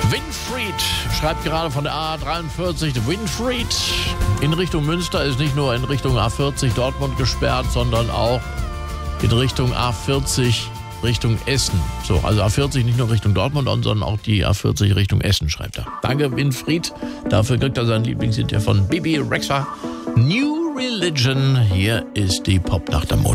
Winfried schreibt gerade von der A43. Winfried in Richtung Münster ist nicht nur in Richtung A40 Dortmund gesperrt, sondern auch in Richtung A40 Richtung Essen. So, also A40 nicht nur Richtung Dortmund, sondern auch die A40 Richtung Essen, schreibt er. Danke, Winfried. Dafür kriegt er seinen Lieblingshit von Bibi Rexha. New Religion. Hier ist die Popnacht am Montag.